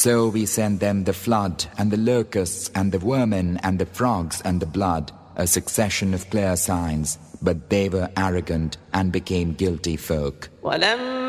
So we sent them the flood and the locusts and the vermin and the frogs and the blood, a succession of clear signs, but they were arrogant and became guilty folk.